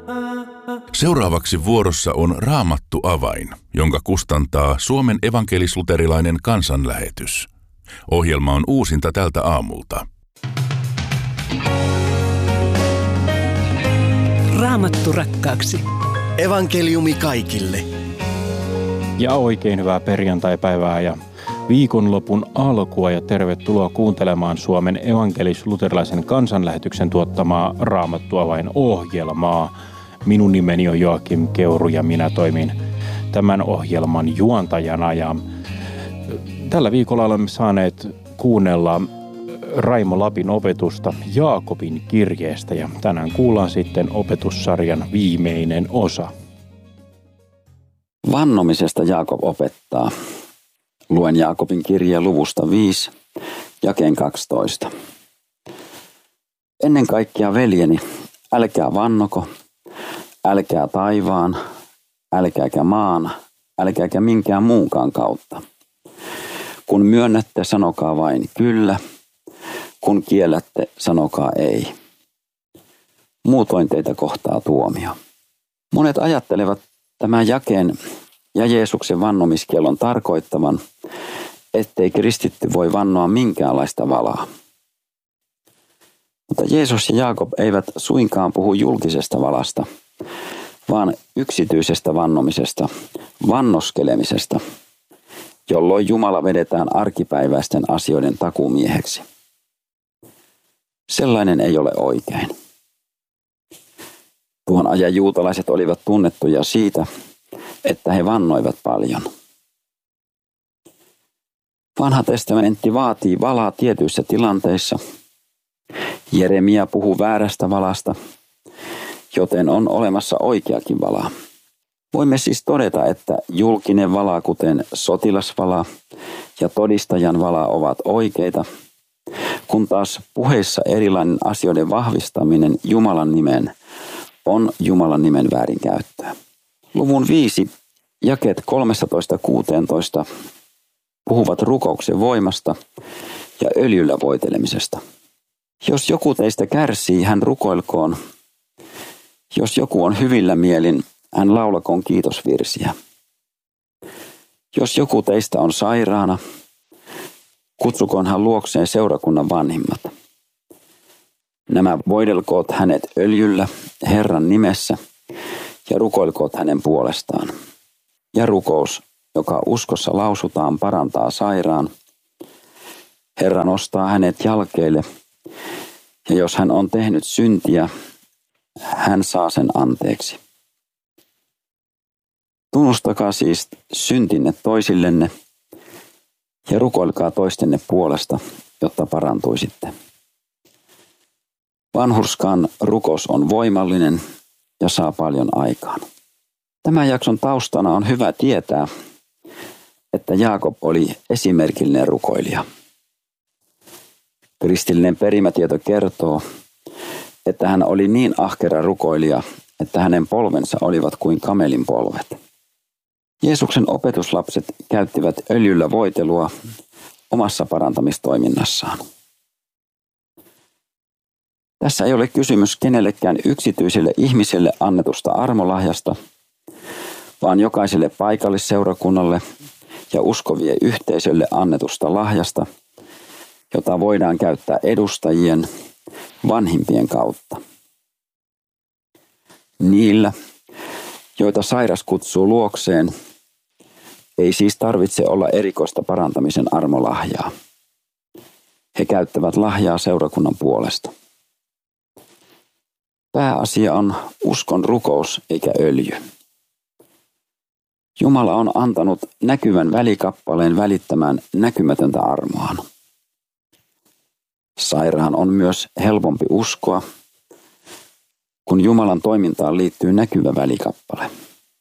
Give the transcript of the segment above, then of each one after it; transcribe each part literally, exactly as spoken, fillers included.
Seuraavaksi vuorossa on Raamattu avain, jonka kustantaa Suomen evankelis-luterilainen kansanlähetys. Ohjelma on uusinta tältä aamulta. Raamattu rakkaaksi. Evankeliumi kaikille. Ja oikein hyvää perjantaipäivää ja viikonlopun alkua ja tervetuloa kuuntelemaan Suomen evankelis-luterilaisen kansanlähetyksen tuottamaa Raamattu avain ohjelmaa. Minun nimeni on Joakim Keuru ja minä toimin tämän ohjelman juontajana. Ja tällä viikolla olemme saaneet kuunnella Raimo Lapin opetusta Jaakobin kirjeestä ja tänään kuullaan sitten opetussarjan viimeinen osa. Vannomisesta Jaakob opettaa. Luen Jaakobin kirjeen luvusta viisi, jakeen kaksitoista. Ennen kaikkea veljeni, älkää vannoko, älkää taivaan, älkääkä maan, älkääkä minkään muunkaan kautta. Kun myönnätte, sanokaa vain kyllä, kun kiellätte, sanokaa ei. Muutoin teitä kohtaa tuomio. Monet ajattelevat tämän jakeen ja Jeesuksen vannomiskiellon tarkoittavan, ettei kristitty voi vannoa minkäänlaista valaa. Mutta Jeesus ja Jaakob eivät suinkaan puhu julkisesta valasta, vaan yksityisestä vannomisesta, vannoskelemisesta, jolloin Jumala vedetään arkipäiväisten asioiden takumieheksi. Sellainen ei ole oikein. Tuon ajan juutalaiset olivat tunnettuja siitä, että he vannoivat paljon. Vanha testamentti vaatii valaa tietyissä tilanteissa. Jeremia puhuu väärästä valasta, joten on olemassa oikeakin valaa. Voimme siis todeta, että julkinen vala, kuten sotilasvala ja todistajan vala, ovat oikeita, kun taas puheissa erilainen asioiden vahvistaminen Jumalan nimen on Jumalan nimen väärinkäyttöä. Luvun viisi, jakeet kolmetoista kuusitoista puhuvat rukouksen voimasta ja öljyllä voitelemisesta. Jos joku teistä kärsii, hän rukoilkoon. Jos joku on hyvillä mielin, hän laulakoon kiitosvirsiä. Jos joku teistä on sairaana, kutsukoon hän luokseen seurakunnan vanhimmat. Nämä voidelkoot hänet öljyllä Herran nimessä ja rukoilkoot hänen puolestaan. Ja rukous, joka uskossa lausutaan, parantaa sairaan. Herra nostaa hänet jalkeille, ja jos hän on tehnyt syntiä, hän saa sen anteeksi. Tunnustakaa siis syntinne toisillenne ja rukoilkaa toistenne puolesta, jotta parantuisitte. Vanhurskaan rukous on voimallinen ja saa paljon aikaan. Tämän jakson taustana on hyvä tietää, että Jaakob oli esimerkillinen rukoilija. Kristillinen perimätieto kertoo, että hän oli niin ahkera rukoilija, että hänen polvensa olivat kuin kamelin polvet. Jeesuksen opetuslapset käyttivät öljyllä voitelua omassa parantamistoiminnassaan. Tässä ei ole kysymys kenellekään yksityiselle ihmiselle annetusta armolahjasta, vaan jokaiselle paikallisseurakunnalle ja uskovien yhteisölle annetusta lahjasta, jota voidaan käyttää edustajien, vanhimpien kautta. Niillä, joita sairas kutsuu luokseen, ei siis tarvitse olla erikoista parantamisen armolahjaa. He käyttävät lahjaa seurakunnan puolesta. Pääasia on uskon rukous eikä öljy. Jumala on antanut näkyvän välikappaleen välittämään näkymätöntä armoaan. Sairaan on myös helpompi uskoa, kun Jumalan toimintaan liittyy näkyvä välikappale.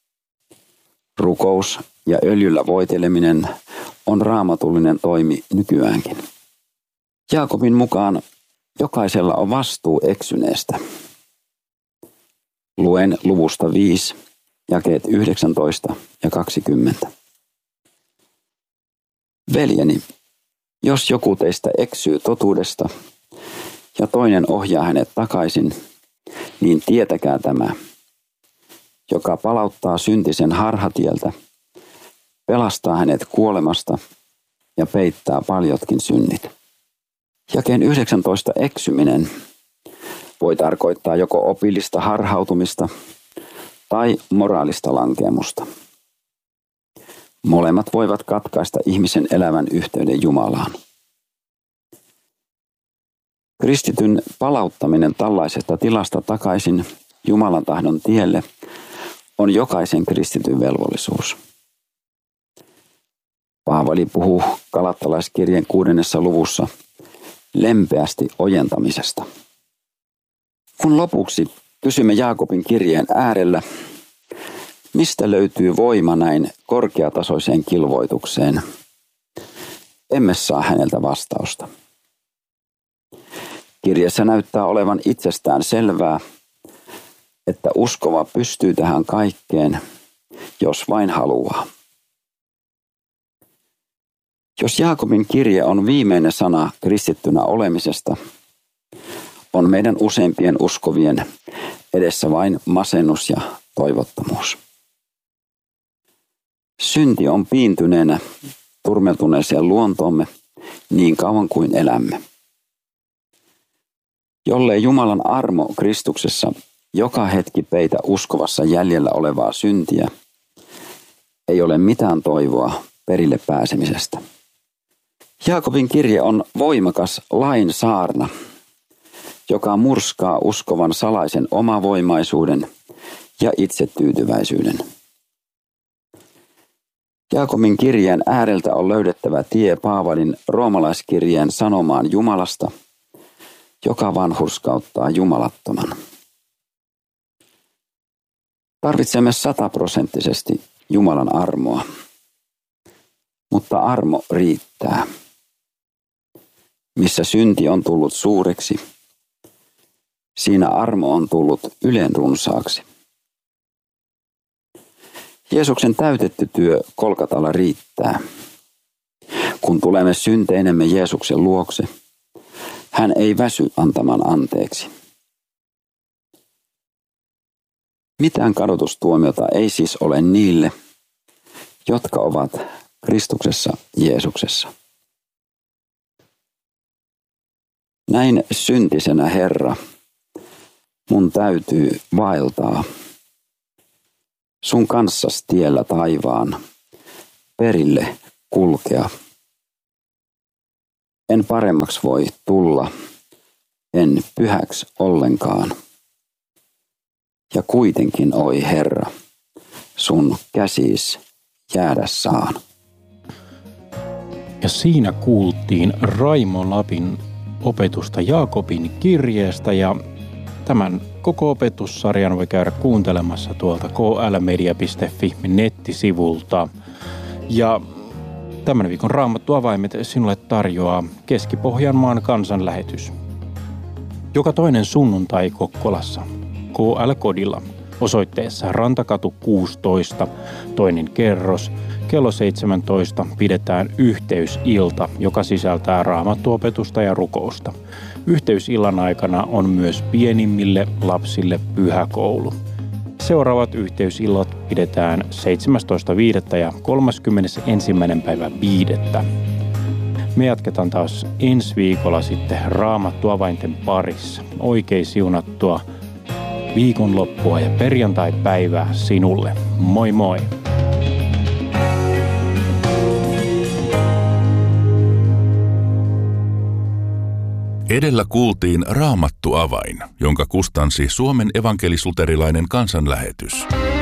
Rukous ja öljyllä voiteleminen on raamatullinen toimi nykyäänkin. Jaakobin mukaan jokaisella on vastuu eksyneestä. Luen luvusta viisi, jakeet yhdeksäntoista ja kaksikymmentä. Veljeni, jos joku teistä eksyy totuudesta ja toinen ohjaa hänet takaisin, niin tietäkää tämä. joka palauttaa syntisen harhatieltä, pelastaa hänet kuolemasta ja peittää paljotkin synnit. Jakeen yhdeksäntoista eksyminen voi tarkoittaa joko opillista harhautumista tai moraalista lankemusta. Molemmat voivat katkaista ihmisen elämän yhteyden Jumalaan. Kristityn palauttaminen tällaisesta tilasta takaisin Jumalan tahdon tielle on jokaisen kristityn velvollisuus. Paavali puhuu Galattalaiskirjeen kuudennessa luvussa lempeästi ojentamisesta. Kun lopuksi kysymme Jaakobin kirjeen äärellä, mistä löytyy voima näin korkeatasoiseen kilvoitukseen, emme saa häneltä vastausta. Kirjassa näyttää olevan itsestään selvää, että uskova pystyy tähän kaikkeen, jos vain haluaa. Jos Jaakobin kirje on viimeinen sana kristittynä olemisesta, on meidän useimpien uskovien edessä vain masennus ja toivottomuus. Synti on piintyneenä turmeltuneeseen luontoomme niin kauan kuin elämme. Jollei Jumalan armo Kristuksessa joka hetki peitä uskovassa jäljellä olevaa syntiä, ei ole mitään toivoa perille pääsemisestä. Jaakobin kirje on voimakas lain saarna, joka murskaa uskovan salaisen omavoimaisuuden ja itsetyytyväisyyden. Jaakobin kirjeen ääreltä on löydettävä tie Paavalin roomalaiskirjeen sanomaan Jumalasta, joka vanhurskauttaa jumalattoman. Tarvitsemme sataprosenttisesti Jumalan armoa, mutta armo riittää. Missä synti on tullut suureksi, siinä armo on tullut ylen runsaaksi. Jeesuksen täytetty työ Kolkatalla riittää. Kun tulemme synteinemme Jeesuksen luokse, hän ei väsy antamaan anteeksi. Mitään kadotustuomiota ei siis ole niille, jotka ovat Kristuksessa Jeesuksessa. Näin syntisenä, Herra, mun täytyy vaeltaa sun kanssas tiellä taivaan, perille kulkea. En paremmaksi voi tulla, en pyhäksi ollenkaan. Ja kuitenkin, oi Herra, sun käsis jäädä saan. Ja siinä kuultiin Raimo Lapin opetusta Jaakobin kirjeestä ja tämän koko opetussarjan voi käydä kuuntelemassa tuolta k l media piste f i nettisivulta. Ja tämän viikon Raamattu avaimet sinulle tarjoaa Keski-Pohjanmaan kansanlähetys. Joka toinen sunnuntai Kokkolassa K L-kodilla osoitteessa Rantakatu kuusitoista, toinen kerros. Kello seitsemäntoista pidetään yhteysilta, joka sisältää raamattuopetusta ja rukousta. Yhteysillan aikana on myös pienimmille lapsille pyhäkoulu. Seuraavat yhteysillat pidetään seitsemästoista viidettä ja kolmaskymmenesensimmäinen päivä viidettä. Me jatketaan taas ensi viikolla sitten Raamattuavainten parissa. Oikein siunattua viikonloppua ja perjantai-päivää sinulle. Moi moi! Edellä kuultiin Raamattu avain, jonka kustansi Suomen evankelis-luterilainen kansanlähetys.